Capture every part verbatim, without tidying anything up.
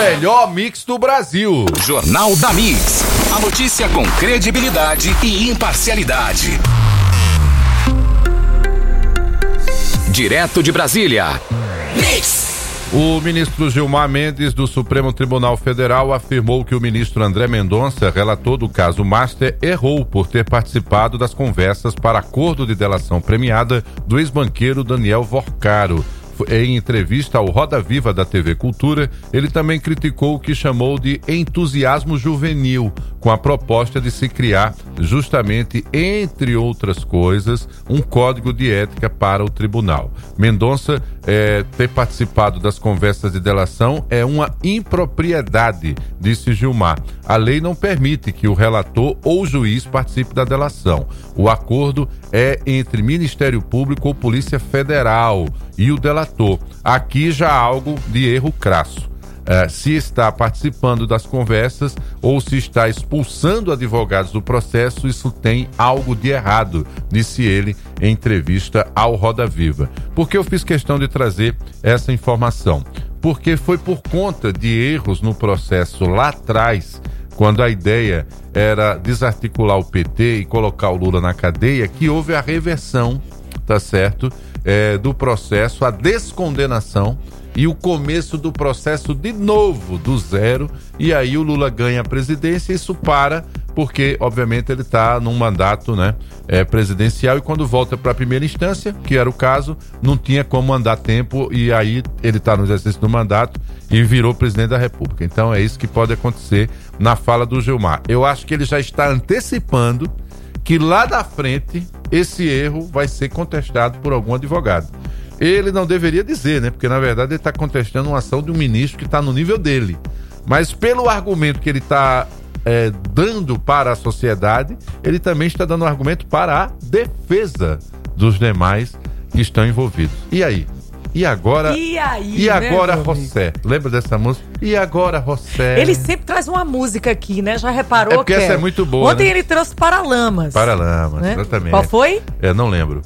melhor mix do Brasil. Jornal da Mix. A notícia com credibilidade e imparcialidade. Direto de Brasília. Mix. O ministro Gilmar Mendes, do Supremo Tribunal Federal, afirmou que o ministro André Mendonça, relator do caso Master, errou por ter participado das conversas para acordo de delação premiada do ex-banqueiro Daniel Vorcaro. Em entrevista ao Roda Viva da T V Cultura, ele também criticou o que chamou de entusiasmo juvenil, com a proposta de se criar, justamente, entre outras coisas, um código de ética para o tribunal. Mendonça é, ter participado das conversas de delação é uma impropriedade, disse Gilmar. A lei não permite que o relator ou juiz participe da delação. O acordo é entre Ministério Público ou Polícia Federal e o delator. Aqui já há algo de erro crasso. Uh, se está participando das conversas ou se está expulsando advogados do processo, isso tem algo de errado, disse ele em entrevista ao Roda Viva. Por que eu fiz questão de trazer essa informação? Porque foi por conta de erros no processo lá atrás, quando a ideia era desarticular o P T e colocar o Lula na cadeia, que houve a reversão, tá certo, é, do processo, a descondenação e o começo do processo de novo, do zero, e aí o Lula ganha a presidência e isso para, porque, obviamente, ele está num mandato, né, é, presidencial, e quando volta para a primeira instância, que era o caso, não tinha como andar tempo, e aí ele está no exercício do mandato e virou presidente da República. Então é isso que pode acontecer na fala do Gilmar. Eu acho que ele já está antecipando que lá da frente esse erro vai ser contestado por algum advogado. Ele não deveria dizer, né? Porque, na verdade, ele está contestando uma ação de um ministro que está no nível dele. Mas, pelo argumento que ele está é, dando para a sociedade, ele também está dando um argumento para a defesa dos demais que estão envolvidos. E aí? E agora? E aí, E agora, né, José? Lembra dessa música? E agora, José? Ele sempre traz uma música aqui, né? Já reparou? É porque que essa é muito boa, Ontem né? ele trouxe Paralamas. Paralamas, né? exatamente. Qual foi? É, não lembro.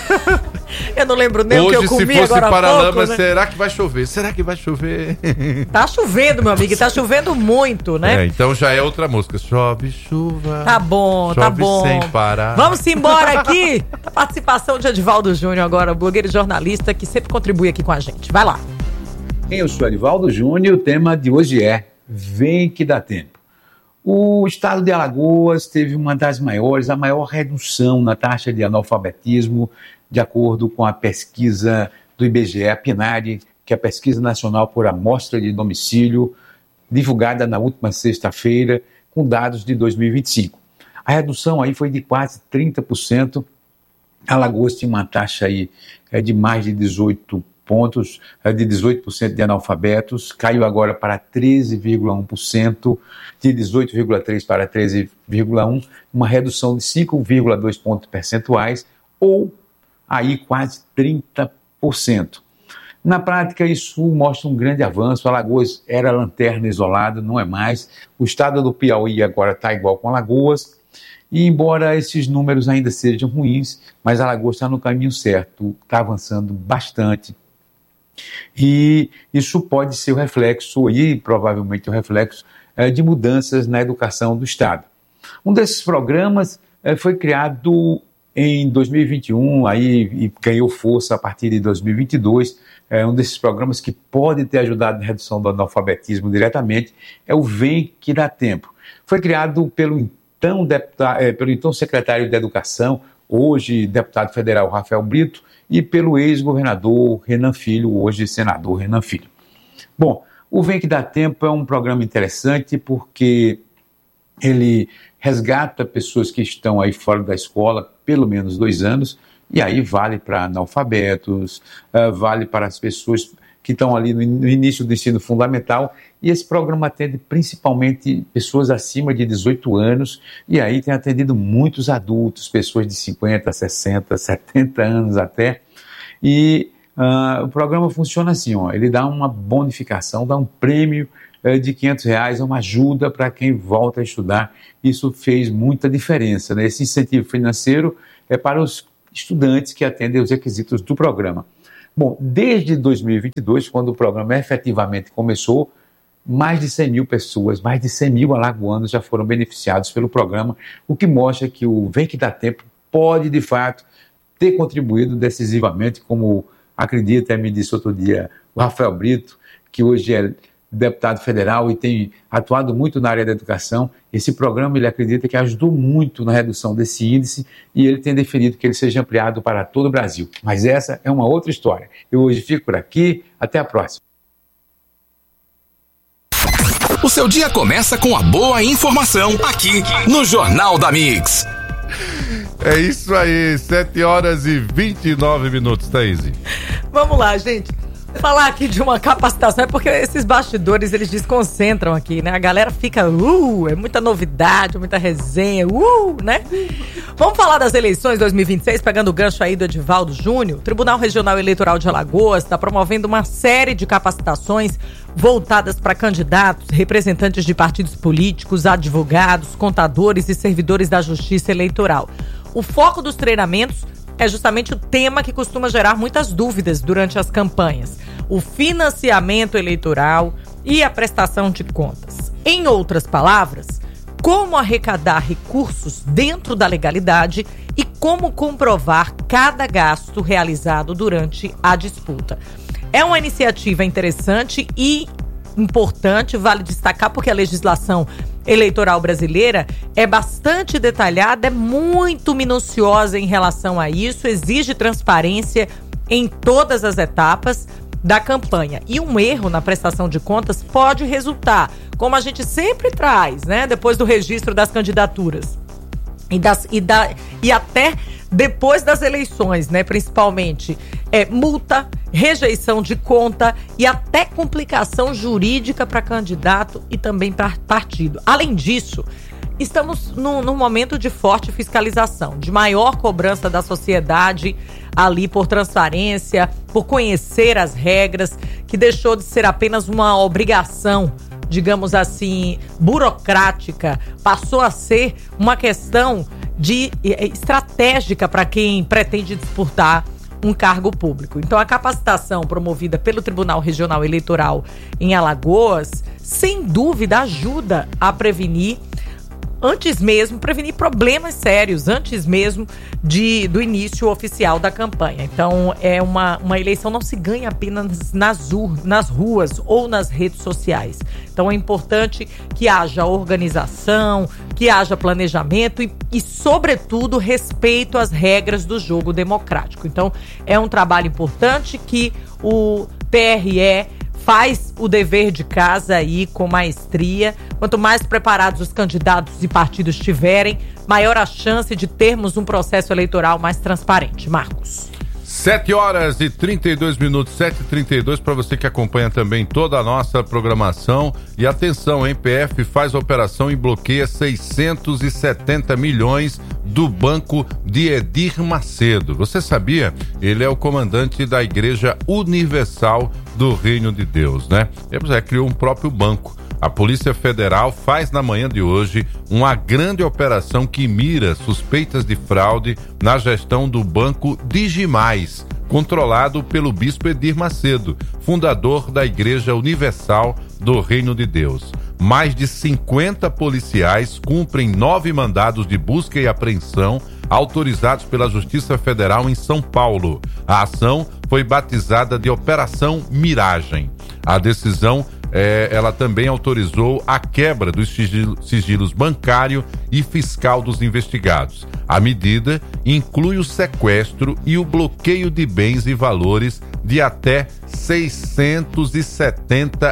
Eu não lembro nem Hoje, o que eu comi se fosse agora há Paralamas, pouco, né? será que vai chover? Será que vai chover? Tá chovendo, meu amigo, tá chovendo muito, né? É, então já é outra música. Chove, chuva. Tá bom, chove tá bom. sem parar. Vamos embora aqui. A participação de Edivaldo Júnior agora, blogueiro e jornalista que sempre contribui aqui com a gente. Vai lá. Eu sou Edivaldo Júnior e o tema de hoje é Vem que dá tempo. O estado de Alagoas teve uma das maiores, a maior redução na taxa de analfabetismo, de acordo com a pesquisa do I B G E, a PNAD, que é a Pesquisa Nacional por Amostra de Domicílio, divulgada na última sexta-feira, com dados de dois mil e vinte e cinco. A redução aí foi de quase trinta por cento. Alagoas tinha uma taxa aí de mais de dezoito pontos, de dezoito por cento de analfabetos, caiu agora para treze vírgula um por cento, de dezoito vírgula três por cento para treze vírgula um por cento, uma redução de cinco vírgula dois pontos percentuais, ou aí quase trinta por cento. Na prática, isso mostra um grande avanço. Alagoas era lanterna isolada, não é mais. O estado do Piauí agora está igual com Alagoas, e embora esses números ainda sejam ruins, mas Alagoas está no caminho certo, está avançando bastante. E isso pode ser o reflexo, e provavelmente o reflexo, é, de mudanças na educação do Estado. Um desses programas é, foi criado em dois mil e vinte e um, aí, e ganhou força a partir de dois mil e vinte e dois, é, um desses programas que pode ter ajudado na redução do analfabetismo diretamente, é o Vem que dá tempo. Foi criado pelo então, deputado, é, pelo então secretário de Educação, hoje deputado federal Rafael Brito, e pelo ex-governador Renan Filho, hoje senador Renan Filho. Bom, o Vem que dá tempo é um programa interessante porque ele resgata pessoas que estão aí fora da escola pelo menos dois anos, e aí vale para analfabetos, uh, vale para as pessoas que estão ali no, no início do ensino fundamental, e esse programa atende principalmente pessoas acima de dezoito anos, e aí tem atendido muitos adultos, pessoas de cinquenta, sessenta, setenta anos até, e uh, o programa funciona assim, ó, ele dá uma bonificação, dá um prêmio uh, de quinhentos reais, uma ajuda para quem volta a estudar. Isso fez muita diferença, né? Esse incentivo financeiro é para os estudantes que atendem os requisitos do programa. Bom, desde dois mil e vinte e dois, quando o programa efetivamente começou, mais de cem mil pessoas, mais de cem mil alagoanos já foram beneficiados pelo programa, o que mostra que o Vem Que Dá Tempo pode, de fato, ter contribuído decisivamente, como acredita, me disse outro dia, o Rafael Brito, que hoje é deputado federal e tem atuado muito na área da educação. Esse programa, ele acredita que ajudou muito na redução desse índice e ele tem definido que ele seja ampliado para todo o Brasil. Mas essa é uma outra história. Eu hoje fico por aqui, até a próxima. O seu dia começa com a boa informação aqui no Jornal da Mix. É isso aí, sete horas e vinte e nove minutos, Thaís. Vamos lá, gente. Falar aqui de uma capacitação, é porque esses bastidores, eles desconcentram aqui, né? A galera fica, uh, é muita novidade, muita resenha, uh, né? Vamos falar das eleições dois mil e vinte e seis, pegando o gancho aí do Edivaldo Júnior. O Tribunal Regional Eleitoral de Alagoas está promovendo uma série de capacitações voltadas para candidatos, representantes de partidos políticos, advogados, contadores e servidores da Justiça Eleitoral. O foco dos treinamentos é justamente o tema que costuma gerar muitas dúvidas durante as campanhas: o financiamento eleitoral e a prestação de contas. Em outras palavras, como arrecadar recursos dentro da legalidade e como comprovar cada gasto realizado durante a disputa. É uma iniciativa interessante e importante, vale destacar, porque a legislação eleitoral brasileira é bastante detalhada, é muito minuciosa em relação a isso, exige transparência em todas as etapas da campanha. E um erro na prestação de contas pode resultar, como a gente sempre traz, né, depois do registro das candidaturas e, das, e, da, e até depois das eleições, né, principalmente, é, multa, rejeição de conta e até complicação jurídica para candidato e também para partido. Além disso, estamos num, num momento de forte fiscalização, de maior cobrança da sociedade ali por transparência, por conhecer as regras, que deixou de ser apenas uma obrigação, digamos assim, burocrática, passou a ser uma questão de estratégica para quem pretende disputar um cargo público. Então, a capacitação promovida pelo Tribunal Regional Eleitoral em Alagoas, sem dúvida, ajuda a prevenir, antes mesmo, prevenir problemas sérios, antes mesmo de, do início oficial da campanha. Então, é uma, uma eleição não se ganha apenas nas, ur, nas ruas ou nas redes sociais. Então, é importante que haja organização, que haja planejamento e, e, sobretudo, respeito às regras do jogo democrático. Então, é um trabalho importante que o T R E faz o dever de casa aí com maestria. Quanto mais preparados os candidatos e partidos tiverem, maior a chance de termos um processo eleitoral mais transparente. Marcos. sete horas e trinta e dois minutos, sete e trinta e dois, para você que acompanha também toda a nossa programação. E atenção, a M P F faz operação e bloqueia seiscentos e setenta milhões do banco de Edir Macedo. Você sabia? Ele é o comandante da Igreja Universal do Reino de Deus, né? Ele é, criou um próprio banco. A Polícia Federal faz na manhã de hoje uma grande operação que mira suspeitas de fraude na gestão do Banco Digimais, controlado pelo bispo Edir Macedo, fundador da Igreja Universal do Reino de Deus. Mais de cinquenta policiais cumprem nove mandados de busca e apreensão autorizados pela Justiça Federal em São Paulo. A ação foi batizada de Operação Miragem. A decisão É, ela também autorizou a quebra dos sigilo, sigilos bancário e fiscal dos investigados. A medida inclui o sequestro e o bloqueio de bens e valores de até seiscentos e setenta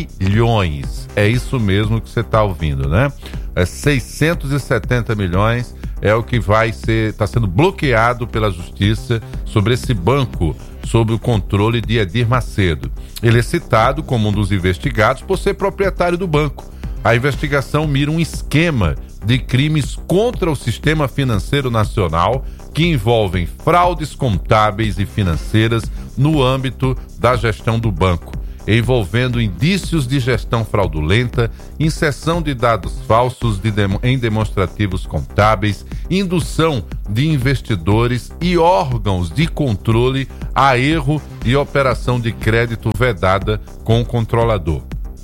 milhões. É isso mesmo que você está ouvindo, né? É seiscentos e setenta milhões é o que vai ser, está sendo bloqueado pela Justiça sobre esse banco, sob o controle de Edir Macedo. Ele é citado como um dos investigados por ser proprietário do banco. A investigação mira um esquema de crimes contra o sistema financeiro nacional que envolvem fraudes contábeis e financeiras no âmbito da gestão do banco, envolvendo indícios de gestão fraudulenta, inserção de dados falsos de dem- em demonstrativos contábeis, indução de investidores e órgãos de controle a erro e operação de crédito vedada com o controlador.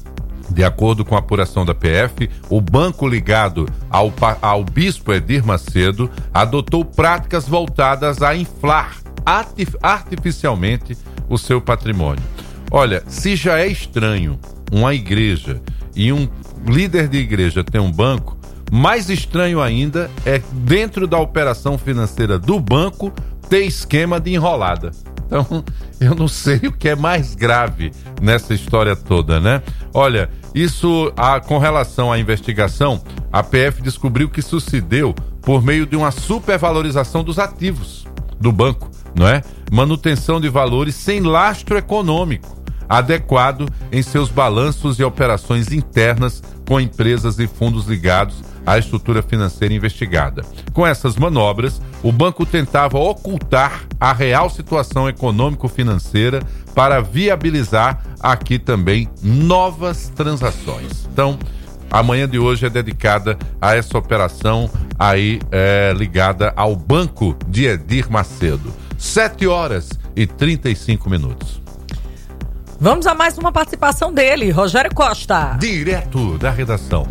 De acordo com a apuração da P F, o banco ligado ao, ao bispo Edir Macedo adotou práticas voltadas a inflar artif- artificialmente o seu patrimônio. Olha, se já é estranho uma igreja e um líder de igreja ter um banco, mais estranho ainda é dentro da operação financeira do banco ter esquema de enrolada. Então, eu não sei o que é mais grave nessa história toda, né? Olha, isso a, com relação à investigação, a P F descobriu que isso se deu por meio de uma supervalorização dos ativos do banco, não é? Manutenção de valores sem lastro econômico adequado em seus balanços e operações internas com empresas e fundos ligados à estrutura financeira investigada. Com essas manobras, o banco tentava ocultar a real situação econômico-financeira para viabilizar aqui também novas transações. Então, a manhã de hoje é dedicada a essa operação aí é, ligada ao banco de Edir Macedo. sete horas e trinta e cinco minutos. Vamos a mais uma participação dele, Rogério Costa. Direto da redação.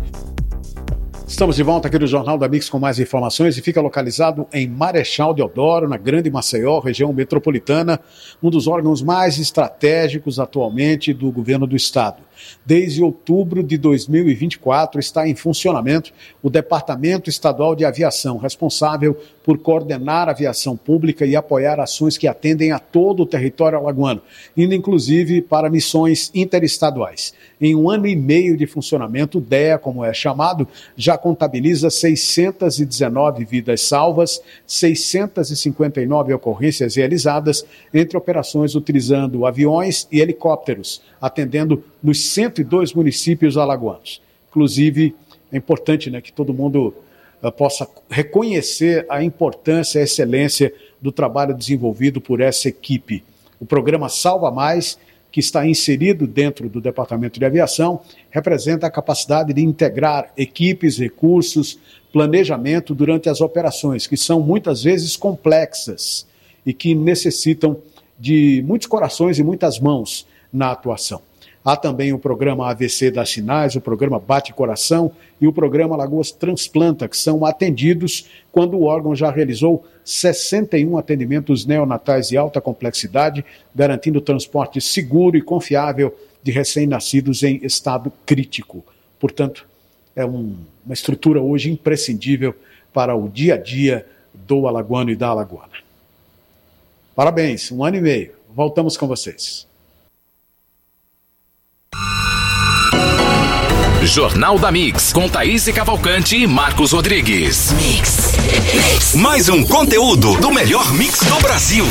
Estamos de volta aqui no Jornal da Mix com mais informações e fica localizado em Marechal Deodoro, na Grande Maceió, região metropolitana, um dos órgãos mais estratégicos atualmente do governo do estado. Desde outubro de dois mil e vinte e quatro está em funcionamento o Departamento Estadual de Aviação, responsável por coordenar a aviação pública e apoiar ações que atendem a todo o território alagoano, indo inclusive para missões interestaduais. Em um ano e meio de funcionamento, o D E A, como é chamado, já contabiliza seiscentas e dezenove vidas salvas, seiscentas e cinquenta e nove ocorrências realizadas entre operações utilizando aviões e helicópteros, atendendo nos cento e dois municípios alagoanos. Inclusive, é importante, né, que todo mundo uh, possa reconhecer a importância e a excelência do trabalho desenvolvido por essa equipe. O programa Salva Mais, que está inserido dentro do Departamento de Aviação, representa a capacidade de integrar equipes, recursos, planejamento durante as operações, que são muitas vezes complexas e que necessitam de muitos corações e muitas mãos na atuação. Há também o programa A V C das Sinais, o programa Bate Coração e o programa Lagoas Transplanta, que são atendidos quando o órgão já realizou sessenta e um atendimentos neonatais de alta complexidade, garantindo transporte seguro e confiável de recém-nascidos em estado crítico. Portanto, é um, uma estrutura hoje imprescindível para o dia a dia do alagoano e da alagoana. Parabéns, um ano e meio. Voltamos com vocês. Jornal da Mix, com Thaís Cavalcante e Marcos Rodrigues. Mix. Mix. Mais um conteúdo do melhor mix do Brasil.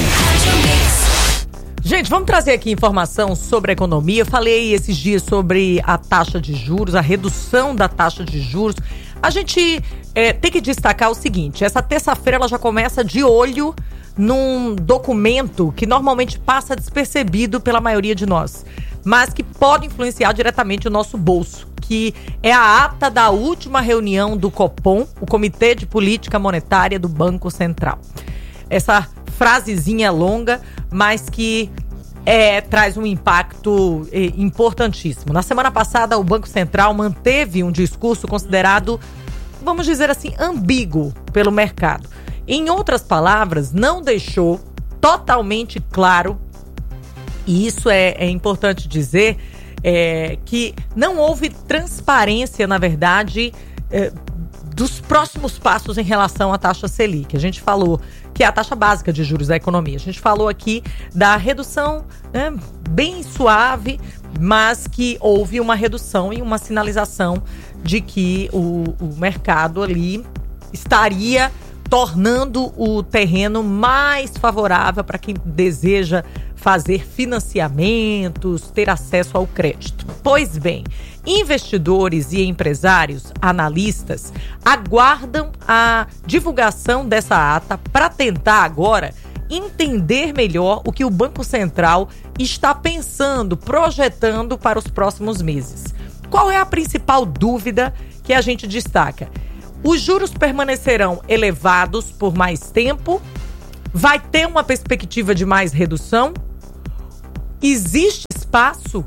Gente, vamos trazer aqui informação sobre a economia. Eu falei esses dias sobre a taxa de juros, a redução da taxa de juros. A gente é, tem que destacar o seguinte: essa terça-feira ela já começa de olho num documento que normalmente passa despercebido pela maioria de nós, mas que pode influenciar diretamente o nosso bolso, que é a ata da última reunião do Copom, o Comitê de Política Monetária do Banco Central. Essa frasezinha longa, mas que é, traz um impacto é, importantíssimo. Na semana passada, o Banco Central manteve um discurso considerado, vamos dizer assim, ambíguo pelo mercado. Em outras palavras, não deixou totalmente claro, e isso é, é importante dizer, é, que não houve transparência, na verdade, é, dos próximos passos em relação à taxa Selic. A gente falou que é a taxa básica de juros da economia. A gente falou aqui da redução, né, bem suave, mas que houve uma redução e uma sinalização de que o, o mercado ali estaria tornando o terreno mais favorável para quem deseja fazer financiamentos, ter acesso ao crédito. Pois bem, investidores e empresários, analistas, aguardam a divulgação dessa ata para tentar agora entender melhor o que o Banco Central está pensando, projetando para os próximos meses. Qual é a principal dúvida que a gente destaca? Os juros permanecerão elevados por mais tempo? Vai ter uma perspectiva de mais redução? Existe espaço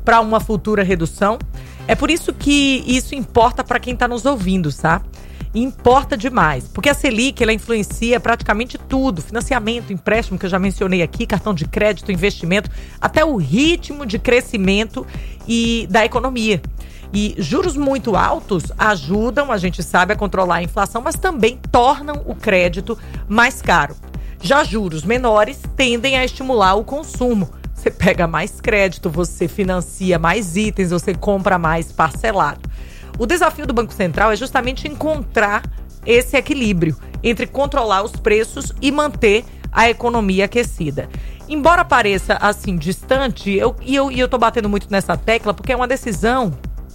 para uma futura redução. É por isso que isso importa para quem está nos ouvindo, tá? Importa demais, porque a Selic, ela influencia praticamente tudo, financiamento, empréstimo, que eu já mencionei aqui, cartão de crédito, investimento, até o ritmo de crescimento e da economia. E juros muito altos ajudam, a gente sabe, a controlar a inflação, mas também tornam o crédito mais caro. Já juros menores tendem a estimular o consumo. Você pega mais crédito, você financia mais itens, você compra mais parcelado. O desafio do Banco Central é justamente encontrar esse equilíbrio entre controlar os preços e manter a economia aquecida. Embora pareça assim distante, eu, e eu, e eu tô batendo muito nessa tecla porque é uma decisão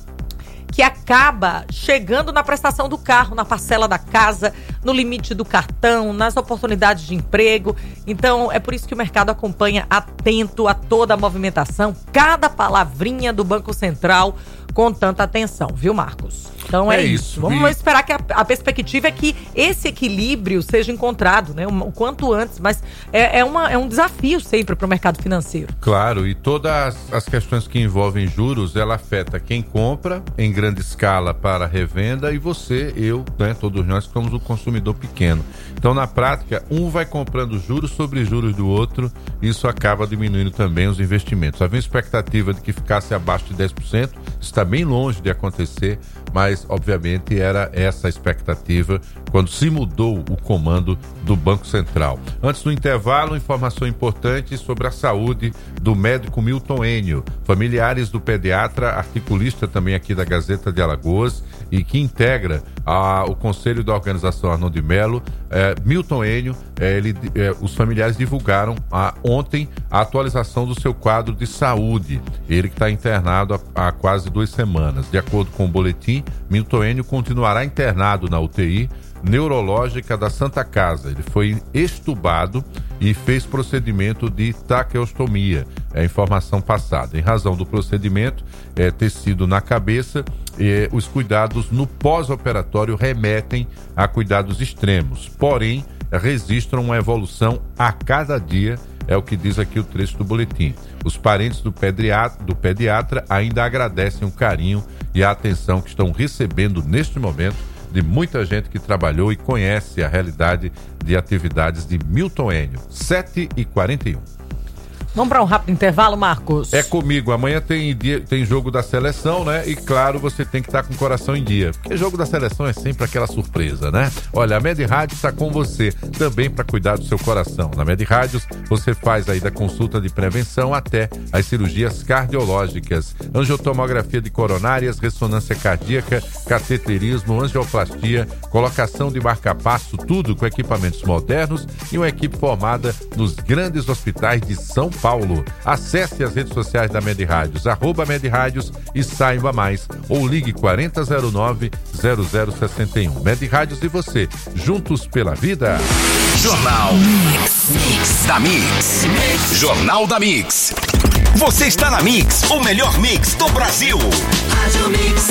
que acaba chegando na prestação do carro, na parcela da casa, no limite do cartão, nas oportunidades de emprego. Então, é por isso que o mercado acompanha atento a toda a movimentação, cada palavrinha do Banco Central com tanta atenção, viu, Marcos? Então é, é isso. isso. Vamos e... esperar que a, a perspectiva é que esse equilíbrio seja encontrado, né? O, o quanto antes, mas é, é, uma, é um desafio sempre para o mercado financeiro. Claro, e todas as questões que envolvem juros, ela afeta quem compra em grande escala para revenda e você, eu, né? Todos nós que somos o consumidor pequeno. Então, na prática, um vai comprando juros sobre juros do outro, e isso acaba diminuindo também os investimentos. Havia expectativa de que ficasse abaixo de dez por cento, está bem longe de acontecer, mas obviamente era essa a expectativa quando se mudou o comando do Banco Central. Antes do intervalo, informação importante sobre a saúde do médico Milton Enio, familiares do pediatra, articulista também aqui da Gazeta de Alagoas e que integra a, o Conselho da Organização Arnon de Melo. É, Milton Enio, é, ele, é, os familiares divulgaram a, ontem a atualização do seu quadro de saúde. Ele que está internado há, há quase duas semanas. De acordo com o boletim, Milton Enio continuará internado na U T I neurológica da Santa Casa. Ele foi estubado e fez procedimento de traqueostomia. É a informação passada. Em razão do procedimento, é, tecido na cabeça, é, os cuidados no pós-operatório remetem a cuidados extremos. Porém, registram uma evolução a cada dia, é o que diz aqui o trecho do boletim. Os parentes do pediatra, do pediatra ainda agradecem o carinho e a atenção que estão recebendo neste momento de muita gente que trabalhou e conhece a realidade de atividades de Milton Enio. sete e quarenta e um. Vamos para um rápido intervalo, Marcos? É comigo. Amanhã tem, dia, tem jogo da seleção, né? E claro, você tem que estar com o coração em dia. Porque jogo da seleção é sempre aquela surpresa, né? Olha, a Med Rádios está com você também para cuidar do seu coração. Na Med Rádios, você faz aí da consulta de prevenção até as cirurgias cardiológicas, angiotomografia de coronárias, ressonância cardíaca, cateterismo, angioplastia, colocação de marca-passo, tudo com equipamentos modernos e uma equipe formada nos grandes hospitais de São Paulo. Paulo. Acesse as redes sociais da Med Rádios, arroba Med Rádios e saiba mais. Ou ligue quarenta zero nove zero zero sessenta e um. Med Rádios e você, juntos pela vida. Jornal Mix, Mix da Mix. Jornal da Mix. Você está na Mix, o melhor mix do Brasil. Rádio Mix.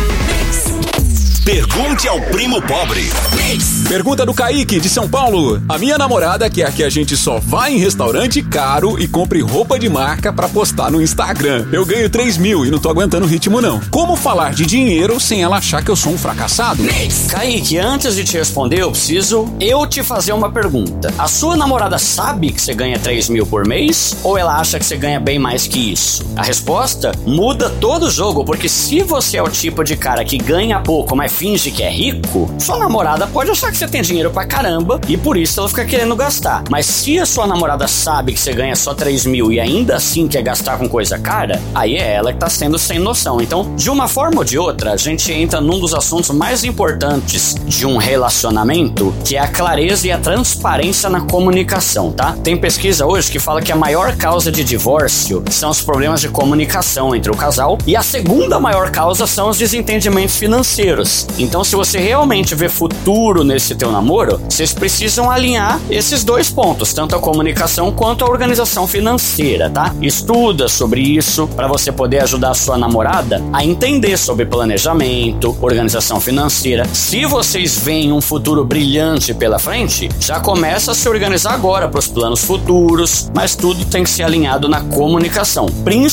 Pergunte ao primo pobre. Pergunta do Kaique, de São Paulo. A minha namorada quer que a gente só vá em restaurante caro e compre roupa de marca pra postar no Instagram. Eu ganho três mil e não tô aguentando o ritmo não. Como falar de dinheiro sem ela achar que eu sou um fracassado? Kaique, antes de te responder, eu preciso eu te fazer uma pergunta. A sua namorada sabe que você ganha três mil por mês? Ou ela acha que você ganha bem mais que isso? A resposta muda todo o jogo, porque se você é o tipo de cara que ganha pouco, mas finge que é rico, sua namorada pode achar que você tem dinheiro pra caramba e por isso ela fica querendo gastar. Mas se a sua namorada sabe que você ganha só três mil e ainda assim quer gastar com coisa cara, aí é ela que tá sendo sem noção. Então, de uma forma ou de outra, a gente entra num dos assuntos mais importantes de um relacionamento, que é a clareza e a transparência na comunicação, tá? Tem pesquisa hoje que fala que a maior causa de divórcio são os problemas de comunicação entre o casal e a segunda maior causa são os desentendimentos financeiros. Então, se você realmente vê futuro nesse teu namoro, vocês precisam alinhar esses dois pontos, tanto a comunicação quanto a organização financeira, tá? Estuda sobre isso para você poder ajudar a sua namorada a entender sobre planejamento, organização financeira. Se vocês veem um futuro brilhante pela frente, já começa a se organizar agora para os planos futuros, mas tudo tem que ser alinhado na comunicação, principalmente